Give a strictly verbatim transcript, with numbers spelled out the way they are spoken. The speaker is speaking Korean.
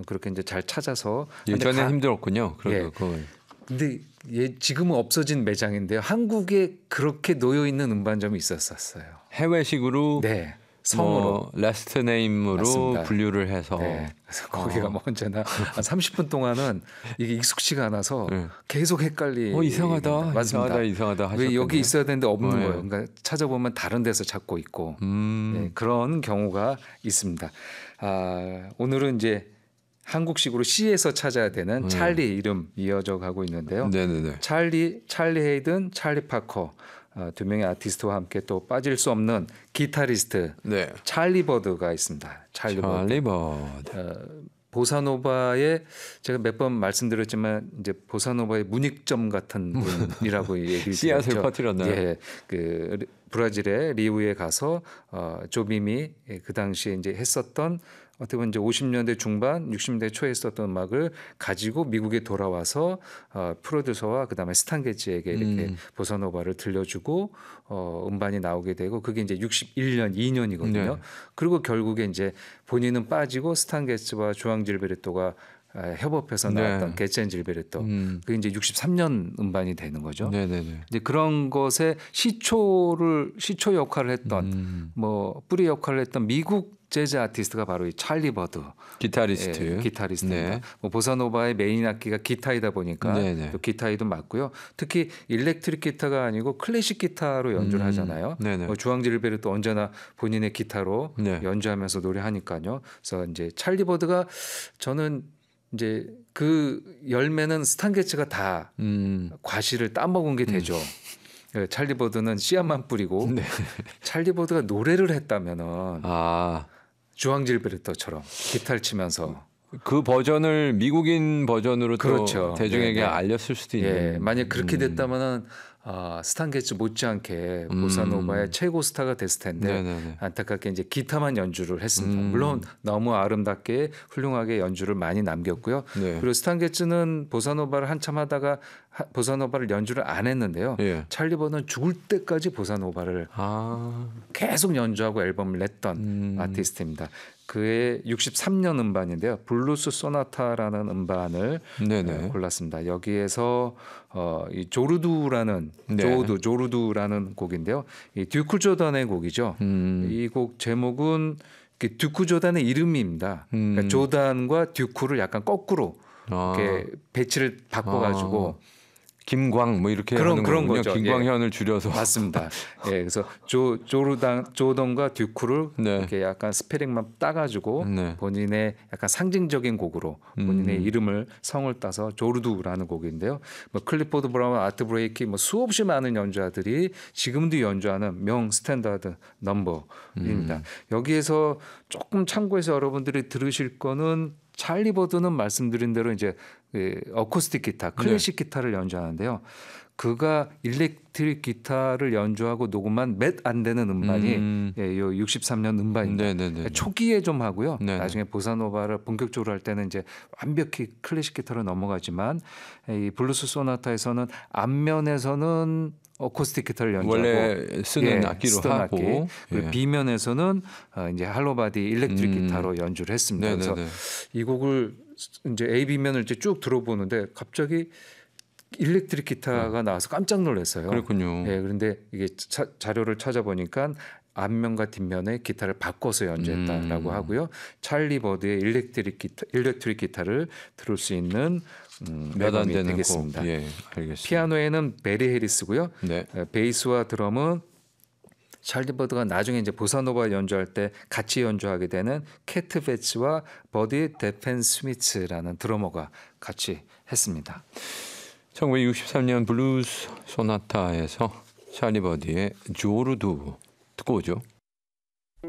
그렇게 이제 잘 찾아서 예전에 가, 힘들었군요. 예. 그걸. 근데 예, 지금은 없어진 매장인데요. 한국에 그렇게 놓여 있는 음반점이 있었었어요. 해외식으로 네. 성으로 뭐 라스트 네임으로 맞습니다. 분류를 해서 네. 그래서 거기가 어. 뭐 언제나 한 삼십 분 동안은 이게 익숙치가 않아서 네. 계속 헷갈리. 어 이상하다, 맞습니다. 이상하다, 이상하다 하셨겠네요. 왜 여기 있어야 되는데 없는 어, 네. 거예요. 그러니까 찾아보면 다른 데서 찾고 있고 음. 네, 그런 경우가 있습니다. 아, 오늘은 이제 한국식으로 C에서 찾아야 되는 네. 찰리 이름 이어져 가고 있는데요. 네네네. 찰리, 찰리 헤이든, 찰리 파커 어, 두 명의 아티스트와 함께 또 빠질 수 없는 기타리스트 네. 찰리 버드가 있습니다. 찰리, 찰리 버드. 버드. 어, 보사노바의 제가 몇 번 말씀드렸지만 이제 보사노바의 문익점 같은 분이라고 얘기를 씨앗을 드렸죠. 퍼뜨렸나요? 예, 그 브라질의 리우에 가서 어, 조빔이 그 당시에 이제 했었던 어떻게 보면 이제 오십 년대 중반, 육십 년대 초에 했었던 음악을 가지고 미국에 돌아와서 어, 프로듀서와 그다음에 스탄 게츠에게 이렇게 음. 보사노바를 들려주고 어, 음반이 나오게 되고 그게 이제 육십일 년, 이 년이거든요. 네. 그리고 결국에 이제 본인은 빠지고 스탄 게츠와 조앙 질베르토가 아, 협업해서 나왔던 네. 게츠 앤 질베르토. 음. 그게 이제 육십삼 년 음반이 되는 거죠. 네네네. 이제 그런 것에 시초를 시초 역할을 했던 음. 뭐 뿌리 역할을 했던 미국 재즈 아티스트가 바로 이 찰리 버드 기타리스트. 예, 기타리스트입니다. 네. 뭐 보사노바의 메인 악기가 기타이다 보니까 네네. 또 기타이도 맞고요. 특히 일렉트릭 기타가 아니고 클래식 기타로 연주를 음. 하잖아요. 네네. 뭐 주앙 질베르도 언제나 본인의 기타로 네. 연주하면서 노래하니까요. 그래서 이제 찰리 버드가 저는 이제 그 열매는 스탄 게츠가 다 음. 과실을 따먹은 게 되죠. 음. 찰리 버드는 씨앗만 뿌리고 네. 찰리 버드가 노래를 했다면은 아. 주앙 질베르토처럼 기타를 치면서 그 버전을 미국인 버전으로 그렇죠. 또 대중에게 네네. 알렸을 수도 있는. 예, 만약 그렇게 음. 됐다면은 아, 스탄 게츠 못지않게 음. 보사노바의 최고 스타가 됐을 텐데 네네네. 안타깝게 이제 기타만 연주를 했습니다. 음. 물론 너무 아름답게 훌륭하게 연주를 많이 남겼고요. 네. 그리고 스탄 게츠는 보사노바를 한참 하다가 하, 보사노바를 연주를 안 했는데요. 예. 찰리 버드는 죽을 때까지 보사노바를 아. 계속 연주하고 앨범을 냈던 음. 아티스트입니다. 그의 육십삼 년 음반인데요. 블루스 소나타라는 음반을 네네. 어, 골랐습니다. 여기에서 어, 이 조르두라는 네. 조두 조르두라는 곡인데요. 이 듀크 조던의 곡이죠. 음. 이 곡 제목은 듀크 조던의 이름입니다. 음. 그러니까 조단과 듀크를 약간 거꾸로 아. 이렇게 배치를 바꿔가지고 아. 김광 뭐 이렇게 그런 하는 그런 거군요. 거죠. 김광현을 예. 줄여서. 맞습니다. 예, 그래서 조 조르당 조던과 듀크를 네. 이렇게 약간 스페링만 따가지고 네. 본인의 약간 상징적인 곡으로 본인의 음. 이름을 성을 따서 조르두라는 곡인데요. 뭐 클리포드 브라운, 아트 브레이키 뭐 수없이 많은 연주자들이 지금도 연주하는 명 스탠다드 넘버입니다. 음. 여기에서 조금 참고해서 여러분들이 들으실 거는 찰리 버드는 말씀드린 대로 이제 그 어쿠스틱 기타, 클래식 네. 기타를 연주하는데요. 그가 일렉트릭 기타를 연주하고 녹음한 몇 안 되는 음반이 음. 예, 요 육십삼 년 음반입니다. 네네네. 그러니까 초기에 좀 하고요. 네네. 나중에 보사노바를 본격적으로 할 때는 이제 완벽히 클래식 기타로 넘어가지만 이 블루스 소나타에서는 앞면에서는 어쿠스틱 기타를 연주하고 원래 쓰는 예, 악기로 쓰던 하고 악기. 그리고 예. B면에서는 어, 이제 할로바디 일렉트릭 음. 기타로 연주를 했습니다. 네네네. 그래서 이 곡을 이제 A, B면을 이제 쭉 들어보는데 갑자기 일렉트릭 기타가 나와서 깜짝 놀랐어요. 그렇군요. 예, 그런데 이게 차, 자료를 찾아보니까 앞면과 뒷면에 기타를 바꿔서 연주했다라고 음. 하고요. 찰리 버드의 일렉트릭 기타, 일렉트릭 기타를 들을 수 있는 음, 몇 안 앨범이 되는 되겠습니다. 곡. 예, 알겠습니다. 피아노에는 베리 해리스고요. 네. 어, 베이스와 드럼은 찰리 버드가 나중에 이제 보사노바 연주할 때 같이 연주하게 되는 캐트 베츠와 버디 데펜 스미츠라는 드러머가 같이 했습니다. 천구백육십삼 년 블루스 소나타에서 찰리 버디의 조르두 듣고 오죠.